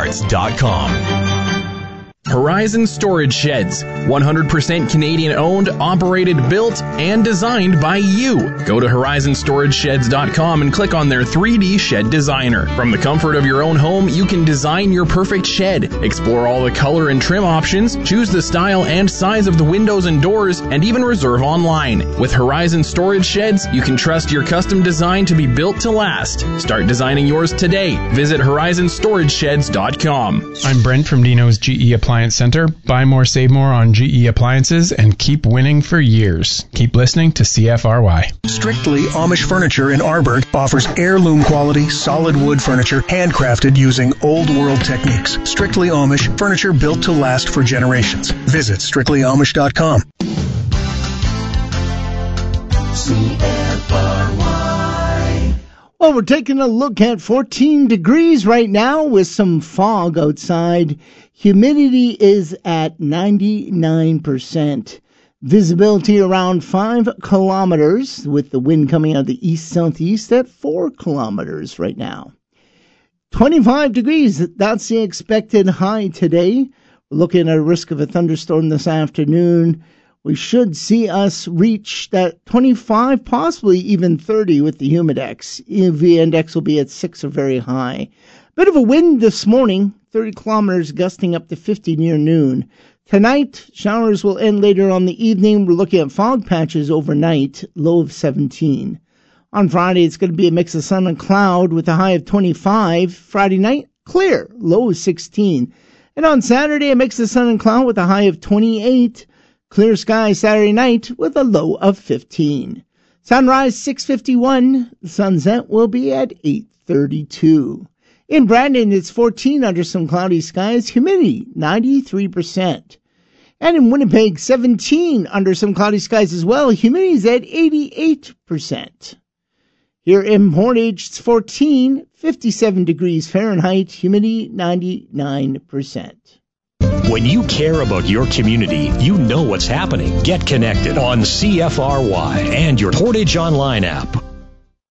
Horizon Storage Sheds, 100% Canadian owned, operated, built, and designed by you. Go to horizonstoragesheds.com and click on their 3D Shed Designer. From the comfort of your own home, you can design your perfect shed. Explore all the color and trim options, choose the style and size of the windows and doors, and even reserve online. With Horizon Storage Sheds, you can trust your custom design to be built to last. Start designing yours today. Visit horizonstoragesheds.com. I'm Brent from Dino's GE Appliance Center. Buy more, save more on GE appliances and keep winning for years. Keep listening to CFRY. Strictly Amish Furniture in Arborg offers heirloom quality, solid wood furniture handcrafted using old world techniques. Strictly Amish, furniture built to last for generations. Visit strictlyamish.com. CFRY. Well, we're taking a look at 14 degrees right now with some fog outside. Humidity is at 99%. Visibility around 5 kilometers with the wind coming out of the east-southeast at 4 kilometers right now. 25 degrees, that's the expected high today. We're looking at a risk of a thunderstorm this afternoon. We should see us reach that 25, possibly even 30 with the humidex. UV index will be at 6 or very high. Bit of a wind this morning, 30 kilometers gusting up to 50 near noon. Tonight, showers will end later on the evening. We're looking at fog patches overnight, low of 17. On Friday, it's going to be a mix of sun and cloud with a high of 25. Friday night, clear, low of 16. And on Saturday, a mix of sun and cloud with a high of 28. Clear skies Saturday night with a low of 15. Sunrise 6:51. The sunset will be at 8:32. In Brandon, it's 14 under some cloudy skies. Humidity 93%. And in Winnipeg, 17 under some cloudy skies as well. Humidity is at 88%. Here in Portage, it's 14, 57 degrees Fahrenheit. Humidity 99%. When you care about your community, you know what's happening. Get connected on CFRY and your Portage Online app.